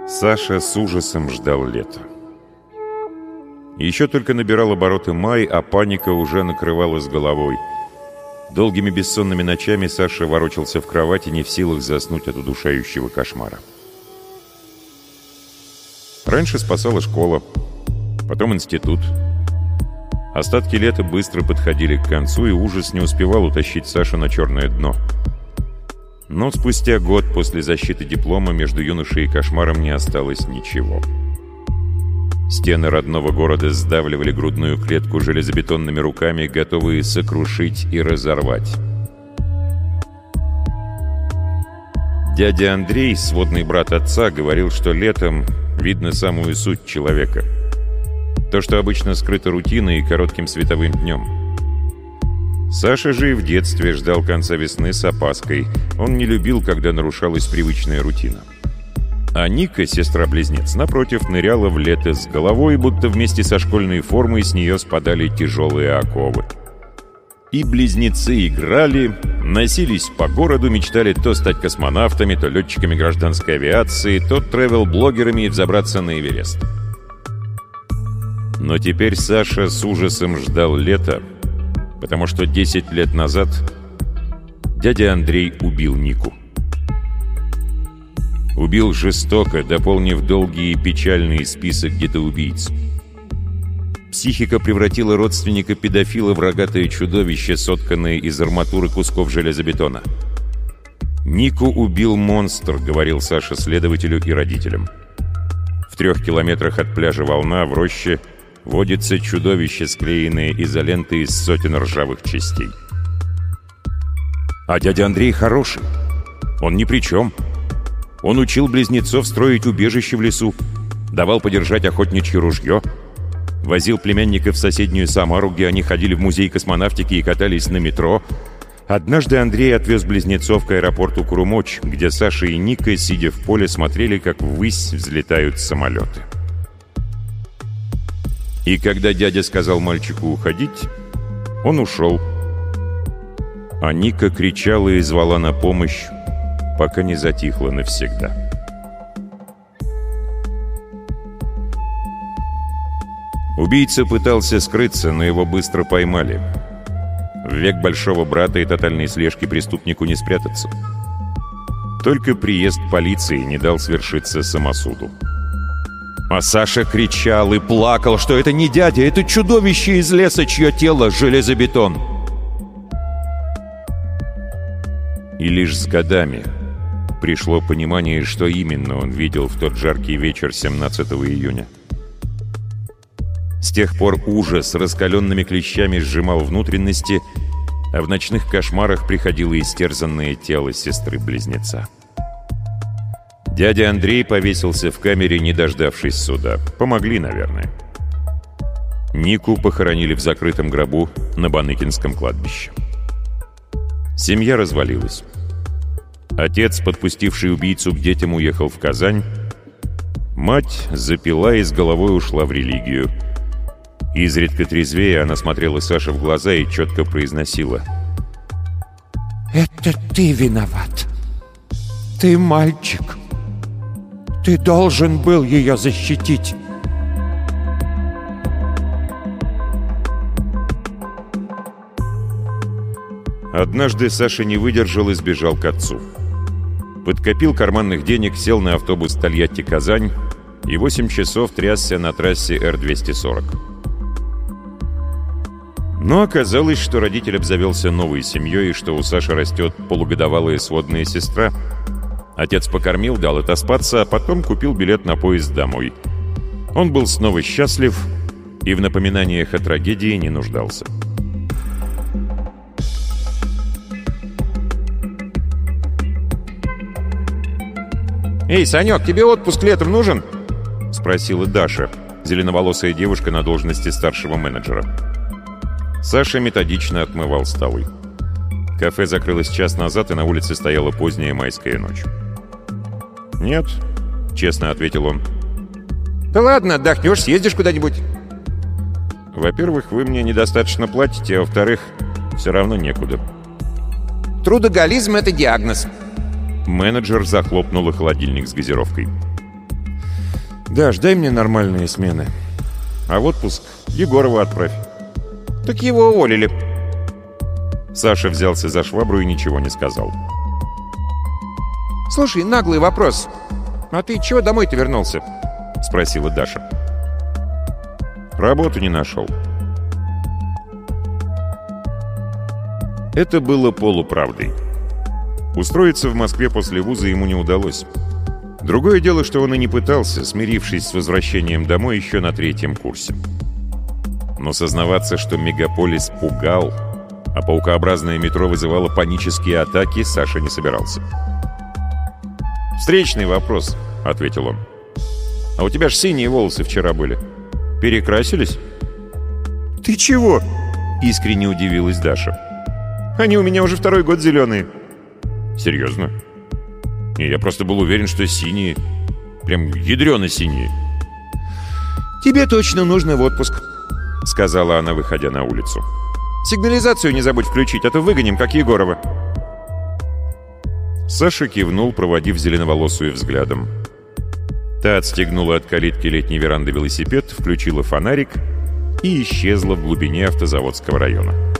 Саша с ужасом ждал лета. Еще только набирал обороты май, а паника уже накрывала с головой. Долгими бессонными ночами Саша ворочался в кровати, не в силах заснуть от удушающего кошмара. Раньше спасала школа, потом институт. Остатки лета быстро подходили к концу, и ужас не успевал утащить Сашу на черное дно. Но спустя год после защиты диплома между юношей и кошмаром не осталось ничего. Стены родного города сдавливали грудную клетку железобетонными руками, готовые сокрушить и разорвать. Дядя Андрей, сводный брат отца, говорил, что летом видно самую суть человека. То, что обычно скрыто рутиной и коротким световым днем. Саша же и в детстве ждал конца весны с опаской. Он не любил, когда нарушалась привычная рутина. А Ника, сестра-близнец, напротив, ныряла в лето с головой, будто вместе со школьной формой с нее спадали тяжелые оковы. И близнецы играли, носились по городу, мечтали то стать космонавтами, то летчиками гражданской авиации, то тревел-блогерами и взобраться на Эверест. Но теперь Саша с ужасом ждал лета, потому что 10 лет назад дядя Андрей убил Нику. Убил жестоко, дополнив долгий и печальный список детоубийц. Психика превратила родственника-педофила в рогатое чудовище, сотканное из арматуры кусков железобетона. «Нику убил монстр», — говорил Саша следователю и родителям. В 3 километрах от пляжа «Волна» в роще водится чудовище, склеенное изолентой из сотен ржавых частей. А дядя Андрей хороший. Он ни при чем. Он учил близнецов строить убежище в лесу, давал подержать охотничье ружье, возил племянников в соседнюю Самару, где они ходили в музей космонавтики и катались на метро. Однажды Андрей отвез близнецов к аэропорту Курумоч, где Саша и Ника, сидя в поле, смотрели, как ввысь взлетают самолеты. И когда дядя сказал мальчику уходить, он ушел. А Ника кричала и звала на помощь, пока не затихла навсегда. Убийца пытался скрыться, но его быстро поймали. В век большого брата и тотальной слежки преступнику не спрятаться. Только приезд полиции не дал свершиться самосуду. А Саша кричал и плакал, что это не дядя, это чудовище из леса, чье тело — железобетон. И лишь с годами пришло понимание, что именно он видел в тот жаркий вечер 17 июня. С тех пор ужас раскаленными клещами сжимал внутренности, а в ночных кошмарах приходило истерзанное тело сестры-близнеца. Дядя Андрей повесился в камере, не дождавшись суда. Помогли, наверное. Нику похоронили в закрытом гробу на Баныкинском кладбище. Семья развалилась. Отец, подпустивший убийцу к детям, уехал в Казань. Мать запила и с головой ушла в религию. Изредка трезвее она смотрела Саше в глаза и четко произносила: «Это ты виноват. Ты мальчик. Ты должен был ее защитить». Однажды Саша не выдержал и сбежал к отцу. Подкопил карманных денег, сел на автобус Тольятти-Казань и 8 часов трясся на трассе Р-240. Но оказалось, что родитель обзавелся новой семьей и что у Саши растет полугодовалая сводная сестра. Отец покормил, дал отоспаться, а потом купил билет на поезд домой. Он был снова счастлив и в напоминаниях о трагедии не нуждался. «Эй, Санек, тебе отпуск летом нужен?» — спросила Даша, зеленоволосая девушка на должности старшего менеджера. Саша методично отмывал столы. Кафе закрылось час назад, и на улице стояла поздняя майская ночь. «Нет», — честно ответил он. «Да ладно, отдохнешь, съездишь куда-нибудь». «Во-первых, вы мне недостаточно платите, а во-вторых, все равно некуда». «Трудоголизм — это диагноз». Менеджер захлопнула холодильник с газировкой. «Даш, дай мне нормальные смены. А в отпуск Егорова отправь». «Так его уволили». Саша взялся за швабру и ничего не сказал. «Слушай, наглый вопрос. А ты чего домой-то вернулся?» — спросила Даша. «Работу не нашел». Это было полуправдой. Устроиться в Москве после вуза ему не удалось. Другое дело, что он и не пытался, смирившись с возвращением домой еще на 3-м курсе. Но сознаваться, что мегаполис пугал, а паукообразное метро вызывало панические атаки, Саша не собирался. «Встречный вопрос», — ответил он. «А у тебя ж синие волосы вчера были. Перекрасились?» «Ты чего?» — искренне удивилась Даша. «Они у меня уже 2-й год зеленые». «Серьезно?» Не, я просто был уверен, что синие. Прям ядрёно-синие. «Тебе точно нужно в отпуск», — сказала она, выходя на улицу. «Сигнализацию не забудь включить, а то выгоним, как Егорова». Саша кивнул, проводив зеленоволосую взглядом. Та отстегнула от калитки летней веранды велосипед, включила фонарик и исчезла в глубине автозаводского района.